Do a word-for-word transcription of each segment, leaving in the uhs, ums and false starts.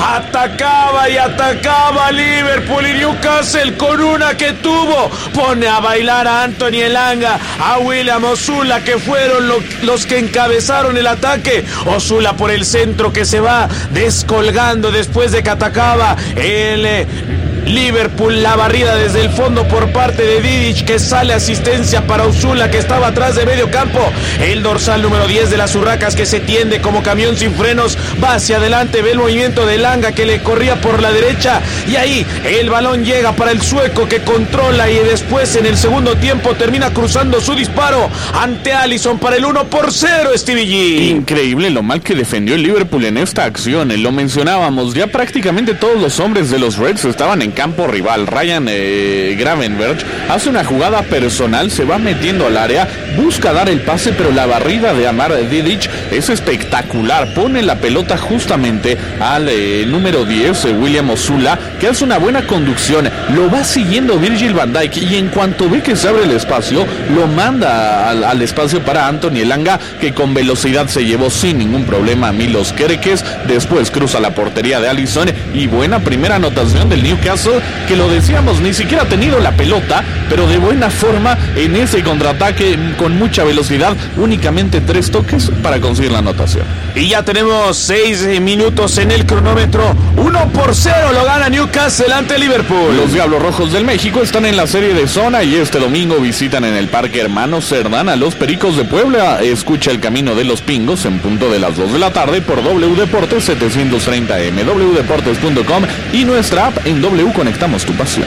Atacaba y atacaba Liverpool, y Newcastle con una que tuvo pone a bailar a Anthony Elanga, a William Osula, que fueron lo, los que encabezaron el ataque. Osula por el centro, que se va descolgando después de que atacaba el eh, Liverpool. La barrida desde el fondo por parte de Vidic, que sale asistencia para Osula, que estaba atrás de medio campo. El dorsal número diez de las Urracas, que se tiende como camión sin frenos, va hacia adelante, ve el movimiento de Elanga, que le corría por la derecha, y ahí el balón llega para el sueco, que controla, y después en el segundo tiempo termina cruzando su disparo ante Alisson para el uno por cero, Stevie G. Increíble lo mal que defendió el Liverpool en esta acción. Lo mencionábamos, ya prácticamente todos los hombres de los Reds estaban en campo rival. Ryan eh, Gravenberch hace una jugada personal, se va metiendo al área, busca dar el pase, pero la barrida de Amar Vidic es espectacular. Pone la pelota justamente al eh, número diez, eh, William Osula, que hace una buena conducción. Lo va siguiendo Virgil van Dijk, y en cuanto ve que se abre el espacio, lo manda al, al espacio para Anthony Elanga, que con velocidad se llevó sin ningún problema a Milos Kerkez. Después cruza la portería de Alisson, y buena primera anotación del Newcastle, que lo decíamos, ni siquiera ha tenido la pelota, pero de buena forma en ese contraataque con mucha velocidad. Únicamente tres toques para conseguir la anotación. Y ya tenemos seis minutos en el cronómetro. uno por cero lo gana Newcastle ante Liverpool. Los Diablos Rojos del México están en la serie de zona, y este domingo visitan en el Parque Hermano Cerdán a los Pericos de Puebla. Escucha el camino de los Pingos en punto de las dos de la tarde por W Deportes setecientos treinta M, w deportes punto com, y nuestra app en W Conectamos tu pasión.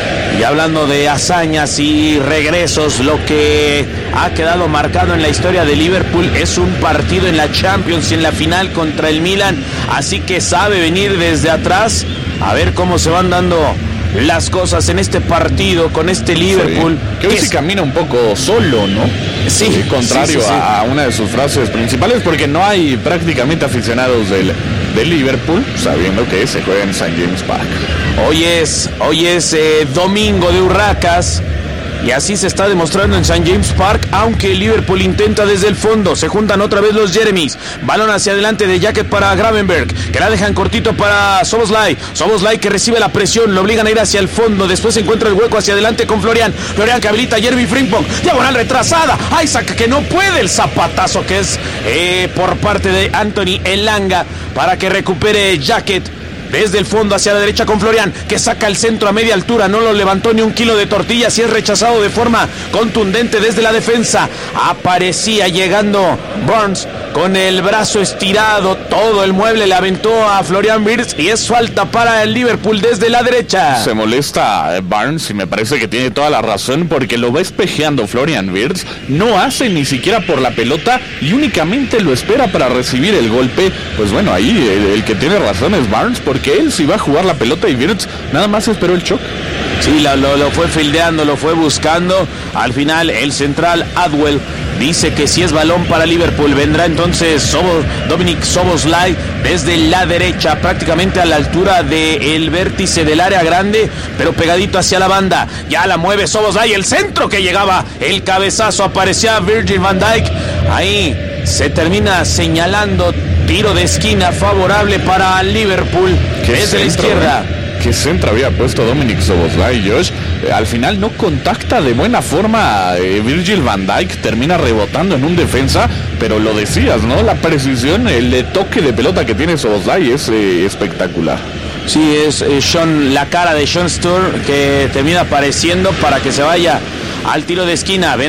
Y hablando de hazañas y regresos, lo que ha quedado marcado en la historia de Liverpool es un partido en la Champions y en la final contra el Milan. Así que sabe venir desde atrás, a ver cómo se van dando las cosas en este partido con este Liverpool. Sí, que hoy sí camina un poco solo, ¿no? Sí. Sí, contrario sí, sí, sí. a una de sus frases principales, porque no hay prácticamente aficionados del, del Liverpool, sabiendo que se juega en Saint James Park. Hoy es, hoy es eh, domingo de Urracas, y así se está demostrando en Saint James Park, aunque el Liverpool intenta desde el fondo. Se juntan otra vez los Jeremys. Balón hacia adelante de Jacket para Gravenberch, que la dejan cortito para Szoboszlai. Szoboszlai que recibe la presión, lo obligan a ir hacia el fondo. Después se encuentra el hueco hacia adelante con Florian. Florian que habilita a Jeremy Frimpong. Diagonal retrasada. Isaac que no puede. El zapatazo que es eh, por parte de Anthony Elanga para que recupere Jacket. Desde el fondo hacia la derecha con Florian, que saca el centro a media altura. No lo levantó ni un kilo de tortillas y es rechazado de forma contundente desde la defensa. Aparecía llegando Burns con el brazo estirado. Todo el mueble le aventó a Florian Wirtz, y es falta para el Liverpool desde la derecha. Se molesta Barnes, y me parece que tiene toda la razón, porque lo va espejeando Florian Wirtz. No hace ni siquiera por la pelota y únicamente lo espera para recibir el golpe. Pues bueno, ahí el, el que tiene razón es Barnes, porque que él sí va a jugar la pelota, y Wirtz nada más esperó el choque. Sí, lo, lo, lo fue fildeando, lo fue buscando. Al final el central Adwell dice que si es balón para Liverpool, vendrá entonces Sobo, Dominic Szoboszlai desde la derecha, prácticamente a la altura del vértice del área grande, pero pegadito hacia la banda. Ya la mueve Szoboszlai, el centro que llegaba, el cabezazo, aparecía Virgil van Dijk. Ahí se termina señalando. Tiro de esquina favorable para Liverpool desde la izquierda. ¿eh? ¿Qué centro había puesto Dominic Szoboszlai, Josh? Eh, al final no contacta de buena forma eh, Virgil van Dijk, termina rebotando en un defensa, pero lo decías, ¿no? La precisión, el toque de pelota que tiene Szoboszlai es eh, espectacular. Sí, es eh, Sean, la cara de Sean Sturr, que termina apareciendo para que se vaya al tiro de esquina. Ven